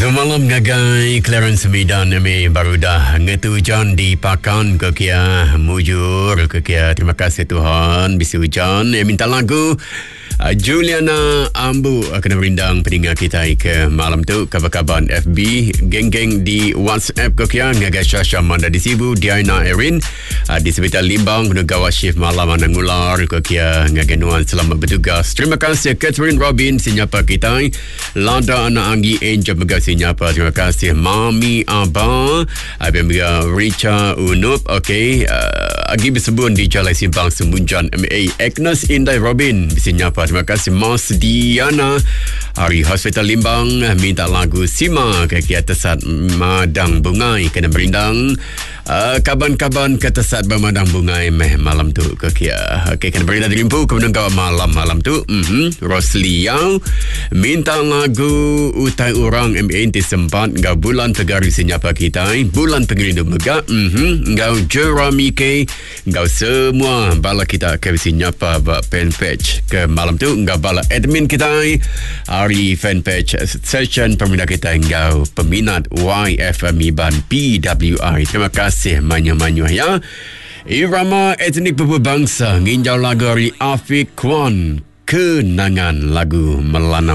Semalam ngagai Clarence Medan Ami baru dah ngetu hujan di Pakan ke kia mujur ke kia. Terima kasih Tuhan bisa hujan. Minta lagu Juliana Ambu kena berindang pendengar kita ke malam tu. Kabar-kabar FB geng-geng di WhatsApp ke kia ngagai Syasha Manda di Sibu Diana Erin di Sebetal Limbang kena gawat shift malam anda ngular ke kia ngagai Nuan selamat bertugas. Terima kasih Catherine Robin sinyapa kita. Lada anak Anggi Angel Begas sinyapa. Terima kasih Mami Abang Abang Richa Unup. Okey, Agi bersebut di Jalan Simpang Semunjan MA. Agnes Indai Robin sinyapa. Terima kasih Mas Diana Hari Hospital Limbang minta lagu Sima ke atasat Madang Bungai kena berindang. Kaban-kaban ke atasat Bermadang Bungai malam tu ke kia. Okey, kena berindang di Limpu kemudian kau malam tu. Rosliau minta lagu Utai Urang MA di sempat ngau bulan tegari senyapa kita. Bulan pengirindu megak. Ngau Jeremy K. Ngau semua bala kita ke senyapa fanpage ke malam tu ngau bala admin kita hari fanpage session peminat kita ngau peminat YFM Iban PWI. Terima kasih banyak-banyak ya. Irama etnik berbangsa nginjau lagu dari Afiq Kwan Kenangan lagu Melana